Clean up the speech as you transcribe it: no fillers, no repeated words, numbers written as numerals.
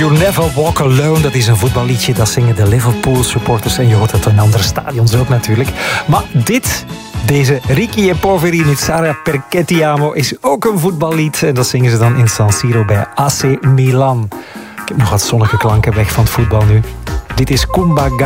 You'll Never Walk Alone, dat is een voetballiedje. Dat zingen de Liverpool supporters. En je hoort het in andere stadions ook natuurlijk. Maar deze Ricky e Poveri Sarà perché ti amo is ook een voetballied. En dat zingen ze dan in San Siro bij AC Milan. Ik heb nog wat zonnige klanken weg van het voetbal nu. Dit is Kumbaga.